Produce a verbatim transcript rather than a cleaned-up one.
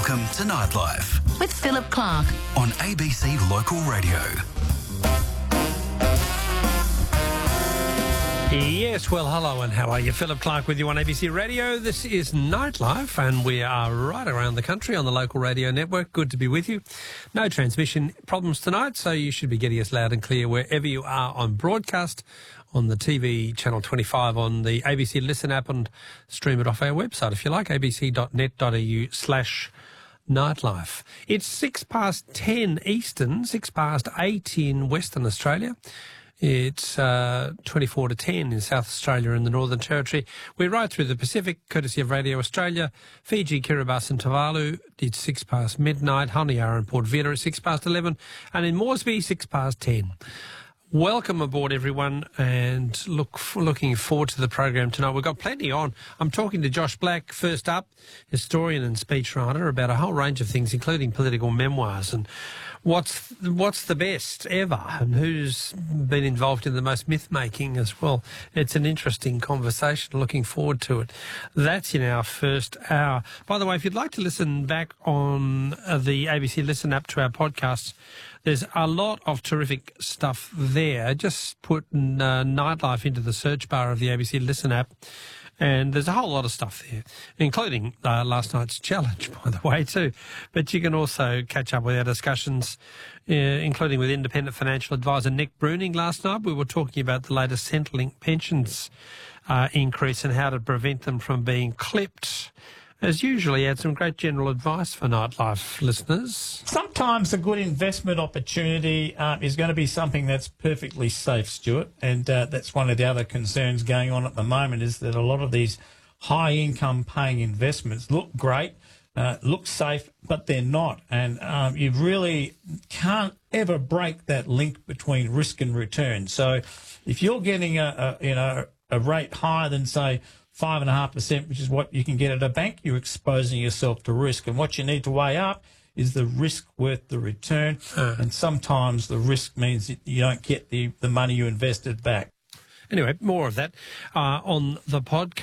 Welcome to Nightlife with Philip Clark on A B C Local Radio. Yes, well, hello and how are you? Philip Clark with you on A B C Radio. This is Nightlife and we are right around the country on the local radio network. Good to be with you. No transmission problems tonight, so you should be getting us loud and clear wherever you are on broadcast, on the T V channel twenty-five, on the A B C Listen app, and stream it off our website if you like, abc.net.au slash Nightlife. It's six past ten Eastern, six past eight in Western Australia. It's uh, twenty-four to ten in South Australia and the Northern Territory. We're right through the Pacific, courtesy of Radio Australia. Fiji, Kiribati and Tuvalu, it's six past midnight. Honiara and Port Vila at six past eleven. And in Moresby, six past ten. Welcome aboard, everyone, and look looking forward to the program tonight. We've got plenty on. I'm talking to Josh Black, first up, historian and speechwriter, about a whole range of things, including political memoirs and what's what's the best ever and who's been involved in the most myth-making as well. It's an interesting conversation. Looking forward to it. That's in our first hour. By the way, if you'd like to listen back on uh, the A B C Listen app to our podcasts, there's a lot of terrific stuff there. Just put uh, Nightlife into the search bar of the A B C Listen app, and there's a whole lot of stuff there, including uh, last night's challenge, by the way, too. But you can also catch up with our discussions, uh, including with independent financial advisor Nick Bruning last night. We were talking about the latest Centrelink pensions uh, increase and how to prevent them from being clipped. As usual, he had some great general advice for Nightlife listeners. Sometimes a good investment opportunity uh, is going to be something that's perfectly safe, Stuart, and uh, that's one of the other concerns going on at the moment, is that a lot of these high-income paying investments look great, uh, look safe, but they're not. And um, you really can't ever break that link between risk and return. So if you're getting a, a you know a rate higher than, say, five and a half percent, which is what you can get at a bank, you're exposing yourself to risk. And what you need to weigh up is the risk worth the return. Uh. And sometimes the risk means that you don't get the, the money you invested back. Anyway, more of that uh, on the podcast.